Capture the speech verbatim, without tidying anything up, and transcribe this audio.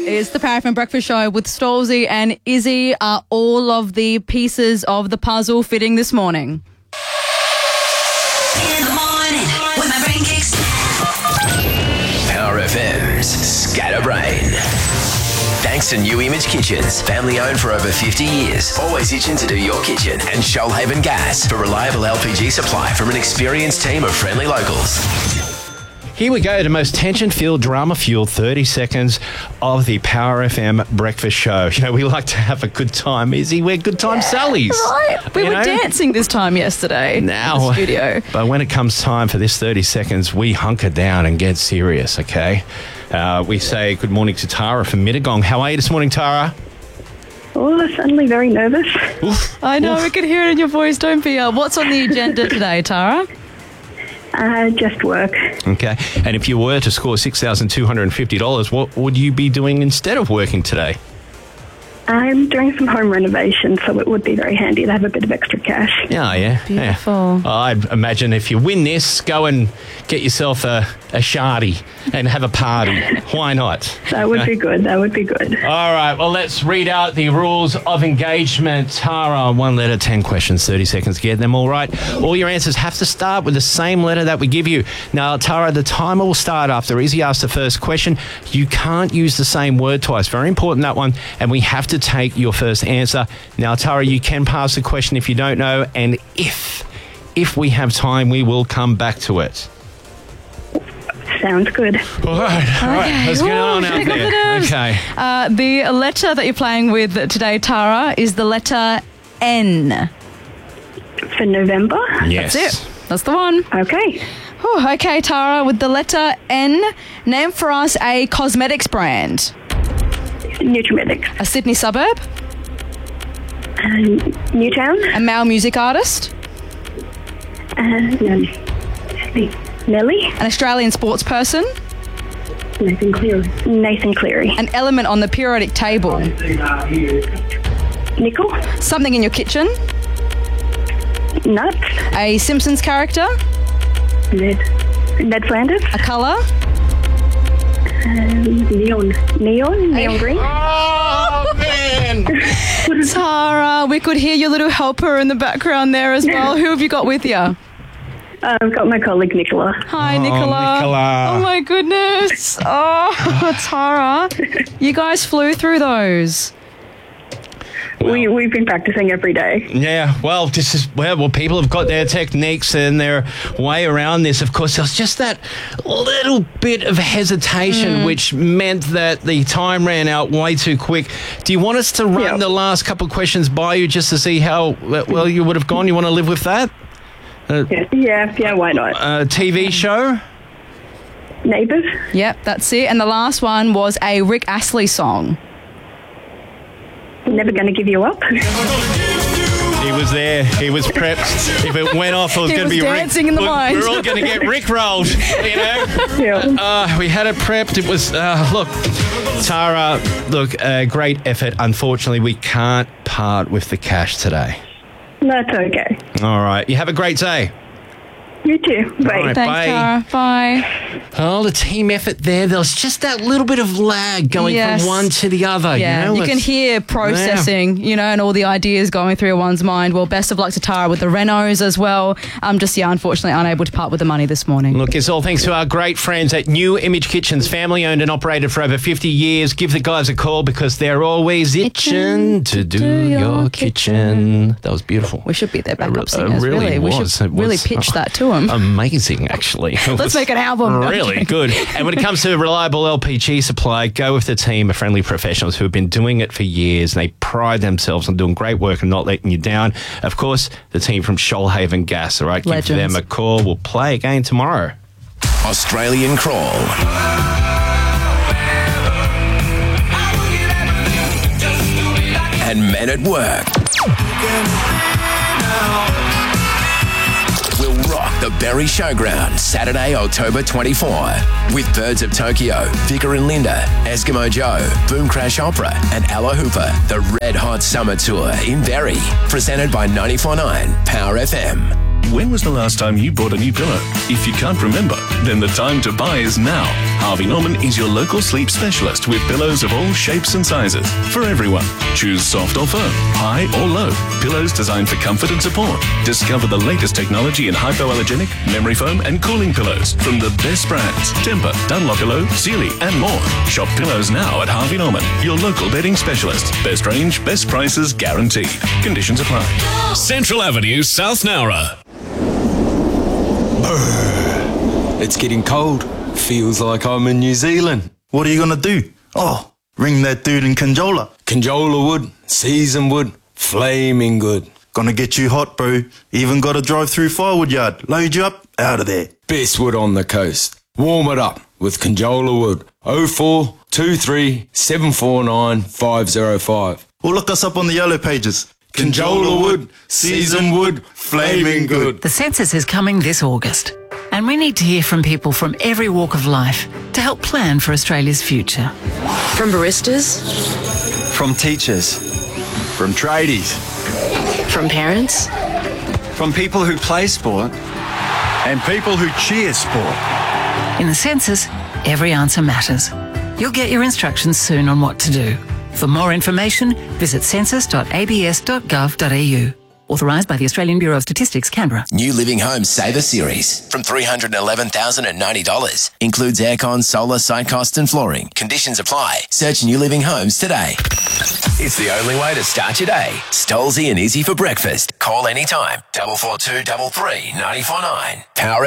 It's the Power F M Breakfast Show with Stolzy and Izzy. Are all of the pieces of the puzzle fitting this morning? In the morning, when my brain kicks. Power F M's Scatterbrain. Thanks to New Image Kitchens, family owned for over fifty years. Always itching to do your kitchen. And Shoalhaven Gas for reliable L P G supply from an experienced team of friendly locals. Here we go to most tension-filled, drama-fueled thirty seconds of the Power F M Breakfast Show. You know, we like to have a good time, Izzy. We're good time Sallys. Right. We You were know? dancing this time yesterday Now, in the studio. But when it comes time for this thirty seconds, we hunker down and get serious, okay? Uh, we say good morning to Tara from Mittagong. How are you this morning, Tara? Oh, suddenly very nervous. Oof. I know, Oof. we can hear it in your voice. Don't be. Uh, what's on the agenda today, Tara? Uh, just work. Okay. And if you were to score six thousand two hundred fifty dollars, what would you be doing instead of working today? I'm doing some home renovation, so it would be very handy to have a bit of extra cash. Yeah, yeah. Beautiful. Yeah. I'd imagine if you win this, go and get yourself a, a shardy and have a party. Why not? That would be good. That would be good. All right, well, let's read out the rules of engagement. Tara, one letter, ten questions, thirty seconds to get them all right. All your answers have to start with the same letter that we give you. Now, Tara, the timer will start after Izzy asks the first question. You can't use the same word twice. Very important, that one. And we have to take your first answer. Now, Tara, you can pass the question if you don't know, and if, if we have time, we will come back to it. Sounds good. All right, all right. What's going on out shake off the there? nerves. Okay. Uh, the letter that you're playing with today, Tara, is the letter N. For November? Yes. That's it. That's the one. Okay. Whew, okay, Tara, with the letter N, name for us a cosmetics brand. Nutrimedics. A Sydney suburb. Um, Newtown. A male music artist. And um, Nelly. An Australian sports person. Nathan Cleary. Nathan Cleary. An element on the periodic table. Nickel. Something in your kitchen. Nuts. A Simpsons character. Ned. Ned Flanders. A colour. Um, neon. Neon. Neon green. Oh, man. Tara, we could hear your little helper in the background there as well. Who have you got with you? Uh, I've got my colleague Nicola. Hi, Oh, Nicola. Nicola. Oh, my goodness. Oh, Tara, you guys flew through those. We, we've been practicing every day. Yeah, well, this is well, well, people have got their techniques and their way around this. Of course, there was just that little bit of hesitation, which meant that the time ran out way too quick. Do you want us to run Yep. the last couple of questions by you just to see how well you would have gone? You want to live with that? Uh, Yeah, yeah, yeah why not? a T V show? Neighbours. Yep, that's it. And the last one was a Rick Astley song. Never going to give you up. He was there. He was prepped. If it went off, it was He going to was be Rick. dancing in the Look, mind. We're all going to get Rick-rolled, you know? Yeah. Uh, we had it prepped. It was, uh, look, Tara, look, uh, great effort. Unfortunately, we can't part with the cash today. That's okay. All right. You have a great day. You too. Bye. All right. Thanks, Bye. Tara. Bye. Oh, the team effort there. There was just that little bit of lag going Yes. from one to the other. Yeah, you, know? you can It's- hear processing, you know, and all the ideas going through one's mind. Well, best of luck to Tara with the renos as well. I'm just, yeah, unfortunately unable to part with the money this morning. Look, it's all thanks to our great friends at New Image Kitchens, family owned and operated for over fifty years. Give the guys a call because they're always itching to do your kitchen. That was beautiful. We should be their It backup re- it singers, really really. We was. should It really was, pitch oh, that to them. Amazing, actually. It Let's was make an album. No, Really I'm good. And when it comes to reliable L P G supply, go with the team of friendly professionals who have been doing it for years. And they pride themselves on doing great work and not letting you down. Of course, the team from Shoalhaven Gas. All right, give Legends. them a call. We'll play again tomorrow. Australian Crawl. And Men at Work. We'll rock the Berry Showground Saturday, October twenty-fourth with Birds of Tokyo, Vicar and Linda, Eskimo Joe, Boom Crash Opera and Ella Hooper. The Red Hot Summer Tour in Berry. Presented by ninety-four point nine Power F M. When was the last time you bought a new pillow? If you can't remember, then the time to buy is now. Harvey Norman is your local sleep specialist with pillows of all shapes and sizes for everyone. Choose soft or firm, high or low. Pillows designed for comfort and support. Discover the latest technology in hypoallergenic, memory foam and cooling pillows from the best brands. Tempur, Dunlopillow, Sealy and more. Shop pillows now at Harvey Norman, your local bedding specialist. Best range, best prices guaranteed. Conditions apply. Central Avenue, South Nowra. It's getting cold. Feels like I'm in New Zealand. What are you going to do? Oh, ring that dude in Conjola. Conjola wood, seasoned wood, flaming good. Gonna get you hot, bro. Even got a drive-through firewood yard. Load you up, out of there. Best wood on the coast. Warm it up with Conjola wood. oh four two three seven four nine five oh five. Or look us up on the yellow pages. Conjola wood, seasoned wood, flaming good. The census is coming this August, and we need to hear from people from every walk of life to help plan for Australia's future. From baristas, from teachers, from tradies, from parents, from people who play sport, and people who cheer sport. In the census, every answer matters. You'll get your instructions soon on what to do. For more information, visit census dot a b s dot gov dot a u. Authorised by the Australian Bureau of Statistics, Canberra. New Living Homes Saver Series from three hundred eleven thousand ninety dollars. Includes aircon, solar, site cost and flooring. Conditions apply. Search New Living Homes today. It's the only way to start your day. Stolzy and easy for breakfast. Call anytime. double four two double three nine four nine. Power